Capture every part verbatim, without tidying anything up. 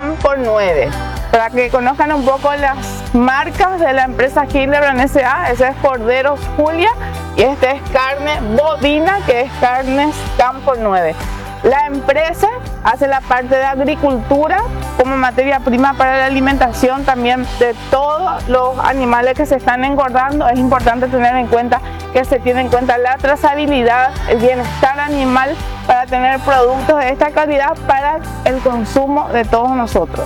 Campo nueve. Para que conozcan un poco las marcas de la empresa Hildebrand S A, ese es Corderos Julia y este es carne bovina, que es Carnes Campo nueve. La empresa hace la parte de agricultura como materia prima para la alimentación también de todos los animales que se están engordando. Es importante tener en cuenta que se tiene en cuenta la trazabilidad, el bienestar animal para tener productos de esta calidad para el consumo de todos nosotros.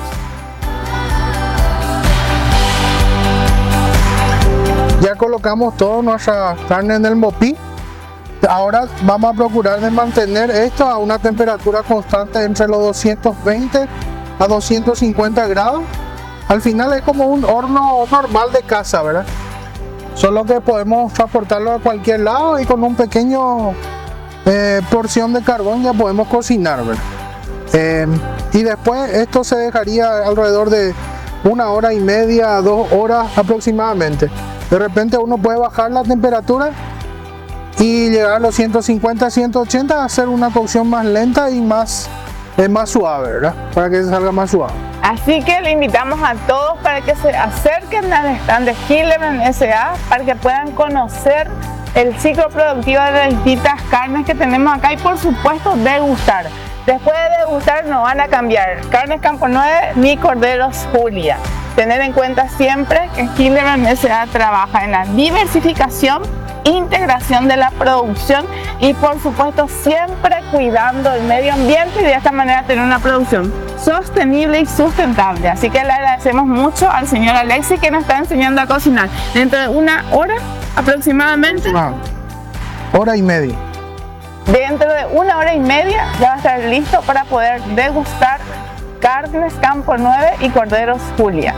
Ya colocamos toda nuestra carne en el MOPI. Ahora vamos a procurar de mantener esto a una temperatura constante entre los doscientos veinte a doscientos cincuenta grados. Al final es como un horno normal de casa, ¿verdad? Solo que podemos transportarlo a cualquier lado y con un pequeño eh, porción de carbón ya podemos cocinar, ¿verdad? Eh, y después esto se dejaría alrededor de una hora y media, dos horas aproximadamente. De repente uno puede bajar la temperatura y llegar a los ciento cincuenta, ciento ochenta, hacer una cocción más lenta y más, eh, más suave, ¿verdad? Para que salga más suave. Así que le invitamos a todos para que se acerquen al stand de Hildebrand S A para que puedan conocer el ciclo productivo de las distintas carnes que tenemos acá y por supuesto degustar. Después de degustar no van a cambiar Carnes Campo nueve ni Corderos Julia. Tener en cuenta siempre que Hildebrand S A trabaja en la diversificación, integración de la producción y por supuesto siempre cuidando el medio ambiente y de esta manera tener una producción sostenible y sustentable. Así que le agradecemos mucho al señor Alexis que nos está enseñando a cocinar. Dentro de una hora aproximadamente. Ah, hora y media. Dentro de una hora y media ya va a estar listo para poder degustar Carnes Campo nueve y Corderos Julia.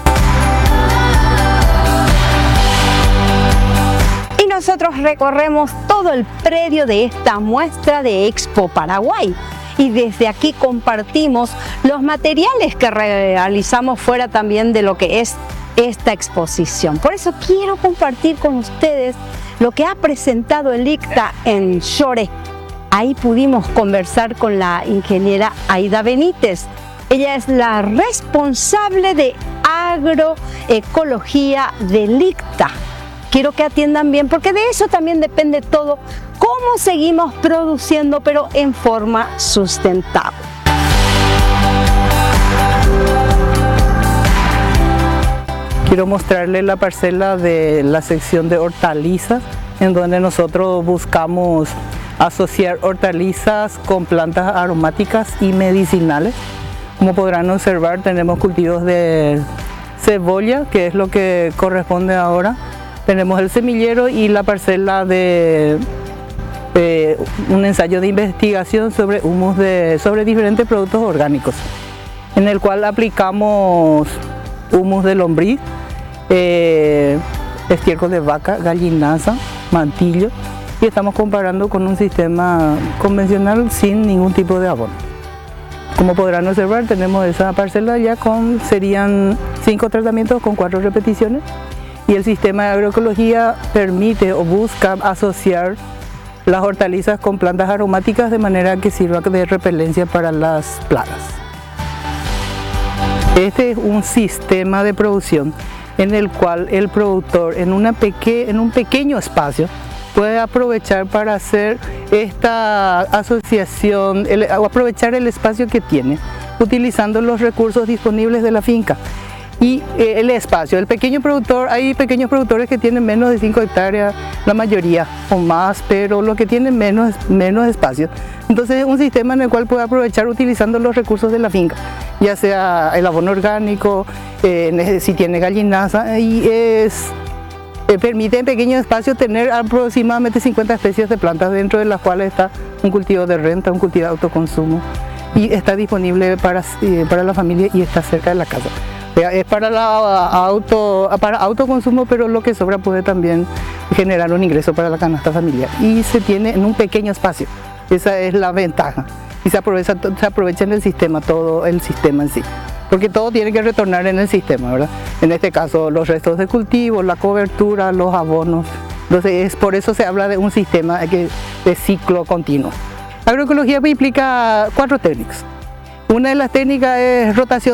Nosotros recorremos todo el predio de esta muestra de Expo Paraguay y desde aquí compartimos los materiales que realizamos fuera también de lo que es esta exposición. Por eso quiero compartir con ustedes lo que ha presentado el I C T A en Shore. Ahí pudimos conversar con la ingeniera Aida Benítez. Ella es la responsable de agroecología del I C T A. Quiero que atiendan bien porque de eso también depende todo, cómo seguimos produciendo pero en forma sustentable. Quiero mostrarles la parcela de la sección de hortalizas en donde nosotros buscamos asociar hortalizas con plantas aromáticas y medicinales. Como podrán observar, tenemos cultivos de cebolla, que es lo que corresponde ahora. Tenemos el semillero y la parcela de eh, un ensayo de investigación sobre humus de, sobre diferentes productos orgánicos, en el cual aplicamos humus de lombriz, eh, estiércol de vaca, gallinaza, mantillo, y estamos comparando con un sistema convencional sin ningún tipo de abono. Como podrán observar, tenemos esa parcela ya con, serían cinco tratamientos con cuatro repeticiones. Y el sistema de agroecología permite o busca asociar las hortalizas con plantas aromáticas de manera que sirva de repelencia para las plagas. Este es un sistema de producción en el cual el productor en, una peque en un pequeño espacio puede aprovechar para hacer esta asociación, el, aprovechar el espacio que tiene utilizando los recursos disponibles de la finca. Y eh, el espacio, el pequeño productor, hay pequeños productores que tienen menos de cinco hectáreas, la mayoría o más, pero los que tienen menos, menos espacio. Entonces es un sistema en el cual puede aprovechar utilizando los recursos de la finca, ya sea el abono orgánico, eh, si tiene gallinaza, y es, eh, permite en pequeño espacio tener aproximadamente cincuenta especies de plantas, dentro de las cuales está un cultivo de renta, un cultivo de autoconsumo, y está disponible para, eh, para la familia y está cerca de la casa. Es para, la auto, para autoconsumo, pero lo que sobra puede también generar un ingreso para la canasta familiar. Y se tiene en un pequeño espacio. Esa es la ventaja. Y se aprovecha, se aprovecha en el sistema, todo el sistema en sí. Porque todo tiene que retornar en el sistema, ¿verdad? En este caso, los restos de cultivo, la cobertura, los abonos. Entonces, es por eso se habla de un sistema que, de ciclo continuo. Agroecología implica cuatro técnicas. Una de las técnicas es rotación